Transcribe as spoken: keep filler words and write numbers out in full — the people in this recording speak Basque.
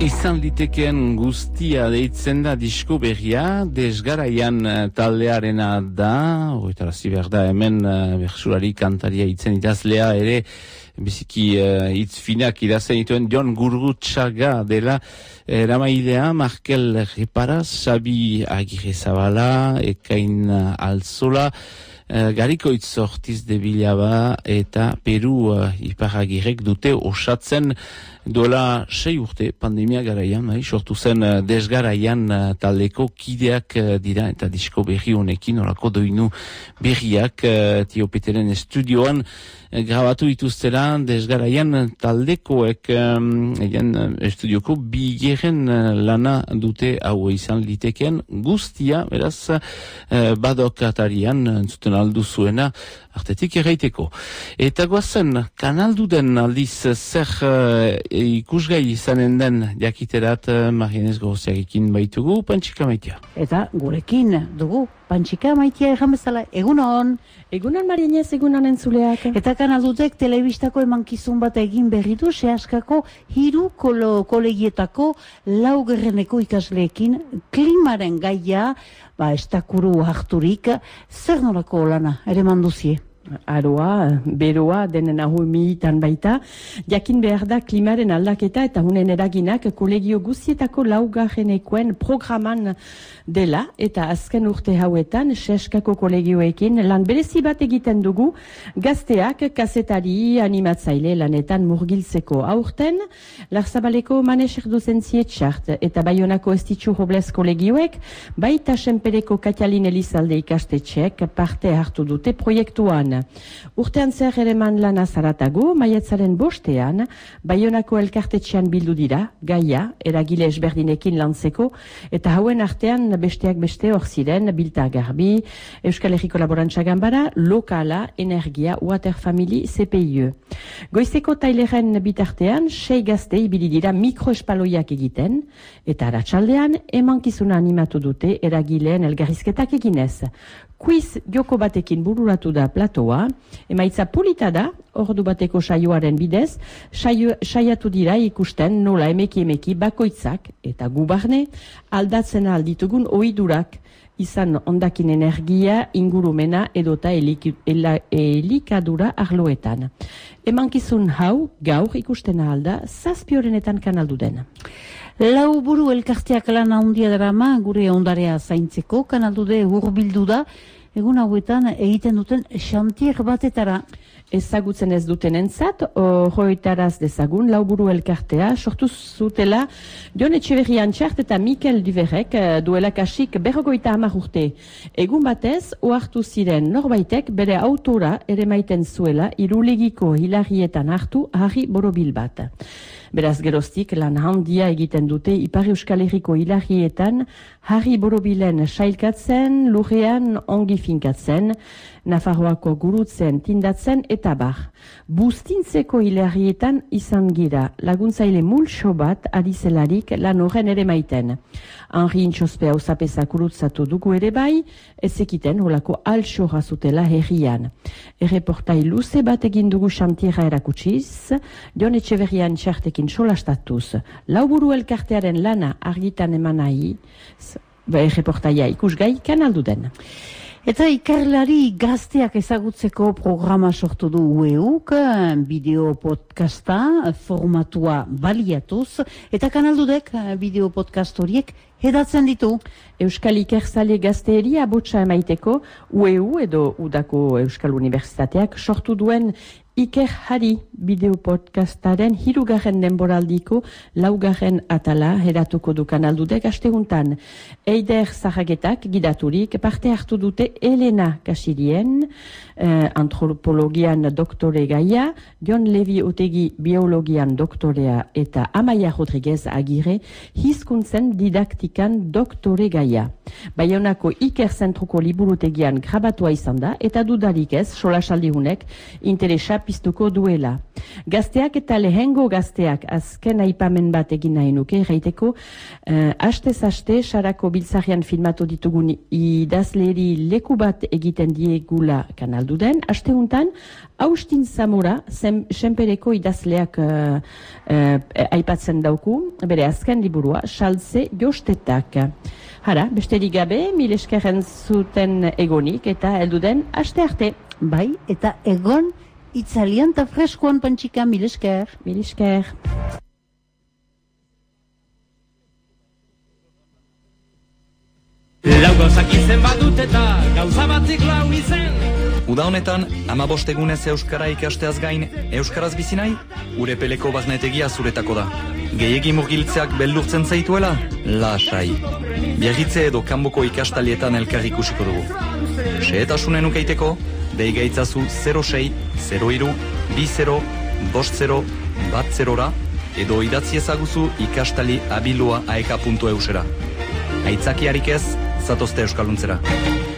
Izan litekeen guztia deitzen da disko berria, desgaraian taldearena da, oitarazi behar da hemen bertsulari kantaria itzen idazlea ere, biziki hitz uh, finak idazen dituen Jon Gurrutxaga dela eramailea, Markel Reparaz, Xabi Agirrezabala, Ekain Alzola, Uh, Garikoitz Ortiz de Bilaba eta Peru uh, Iparagirrek dute osatzen duela sei urte pandemia garaian, eh, sortu zen uh, desgaraian uh, taldeko kideak uh, dira eta disko berri honekin orako doinu berriak uh, Tiopeteren estudioan uh, grabatu dituztela desgaraian taldekoek um, egen, uh, estudioko bigeren uh, lana dute hau izan litekeen guztia, beraz uh, badokatarian entzuten aldu zuena artetik erraiteko. Eta goazen, kanalduden aldiz zer uh, ikusgai izanen den jakiterat uh, Marianez Goroziarekin baitugu, Pantxika Maitia. Eta gurekin dugu, Pantxika Maitia erran bezala, egunon. Egunon Marianez, egunon entzuleak. Eta kanaldutek telebistako emankizun bat egin berri du, sehaskako hiru kolo, kolegietako laugarreneko ikasleekin klimaren gaia, ba, estakuru harturik, zer nolako lana, ere manduzie? Aroa, beroa, denen ahu mihitan baita, jakin behar da klimaren aldaketa eta hunen eraginak kolegio guzietako laugarrenekoen programan dela, eta azken urte hauetan, seskako kolegioekin lan berezi bat egiten dugu, gazteak, kazetari, animatzaile lanetan murgiltzeko aurten, Larzabaleko Maneser Dozentzia txart eta Baionako Estitxu Robles kolegioek, baita Senpereko Katalin Elizalde ikastetxeek parte hartu dute proiektuan. Urtean zer ereman lana zaratago, maiatzaren bostean, Baionako elkartetxean bildu dira, gaia, eragile esberdinekin lantzeko, eta hauen artean besteak beste hor ziren, Bilta Garbi, Euskal Herriko Laborantza Ganbara, Lokala, Energia, Water Family, C P I E. Goizeko taileren bitartean, sei gazte ibili dira mikroespaloiak egiten, eta aratsaldean emankizuna animatu dute eragileen elgarrizketak eginez. Quiz joko batekin bururatu da platoa, emaitza polita da, ordu bateko saioaren bidez, saio, saiatu dira ikusten nola emeki emeki bakoitzak eta gubarne aldatzen alditugun ohidurak, izan ondakin energia, ingurumena edota elik, ela, elikadura arloetan. Emankizun hau gaur ikusten alda zazpiorenetan kanaldu den. Lau buru elkarteak lan handia drama gure ondarea zaintzeko, kanaldude hurbildu da, egun hauetan egiten duten xantier batetara. Ezagutzen ez duten entzat, horretaraz dezagun, lauburu elkartea, sortu zutela Jon Etxeberrian txart eta Mikel Duverrek duela kasik berrogoita hamar urte. Egun batez, ohartu ziren norbaitek bere autora ere maiten zuela irulegiko hilarrietan hartu harri borobil bat. Beraz geroztik lan handia egiten dute Ipar Euskal Herriko hilarrietan harri borobilen sailkatzen, lurrean ongi finkatzen, Nafarroako gurutzen, tindatzen eta bar. Bustintzeko hilarrietan izan gira, laguntzaile multxo bat adizelarik lan horren ere maiten. Henri Intxospe hauzapeza gurutzatu dugu ere bai, ezekiten holako altxorra zutela herrian. Erreportai luze bat egin dugu xantiera erakutsiz, Jon Etxeberrian txartekin solastatuz, lauburu elkartearen lana argitan eman nahi, erreportaia ikusgai kanaldu den. Eta ikerlari gazteak ezagutzeko programa sortu du U E U K, bideo podcasta formatua baliatuz, eta kanaldudek bideo podcast horiek hedatzen ditu. Euskal Ikerzale gazteeri abotsa emaiteko U E U edo Udako Euskal Unibertsitateak sortu duen Iker Hari bideo podcastaren hirugarren denboraldiko laugarren atala heratuko du kanaldudek asteguntan. Eider Zaragetak gidaturik parte hartu dute Elena Kasirien, eh, antropologian doktore gaia, Jon Levi Otegi biologian doktorea eta Amaia Rodriguez Agire hizkuntzen didaktikan doktore gaia. Baionako Iker Zentruko liburutegian grabatua izan da eta dudarik ez solasaldihunek interesa piztuko duela. Gazteak eta lehengo gazteak azken aipamen bat egin nahi nuke, gaiteko, uh, astez aste Sarako biltzarian filmatu ditugun idazleri leku bat egiten diegula kanalduden, asteuntan Austin Zamora, senpereko idazleak uh, uh, aipatzen dauku, bere azken liburua, Saltze jostetak. Hara, besterik gabe, mil eskerren zuten egonik eta helduden aste arte. Bai, eta egon itzalian eta freskoan pantxika, mil esker. Mil esker. Lau gauzak izen badut eta gauza batzik lau izen. Uda honetan, hamabost egunez euskara ikasteaz gain, euskaraz bizi nahi, Urepeleko baznetegia zuretako da. Gehiegi murgiltzeak beldurtzen zaituela? Lasai. Biarritze edo kanboko ikastalietan elkar ikusiko dugu. Sehetasunen ukeiteko, deiga itzazu zero sei, zero hiru, bi zero, bost zero, bat zerora, edo idatzi ezaguzu ikastali abilua aeka puntu eusera. Aitzakiarik ez, zatozte euskaluntzera.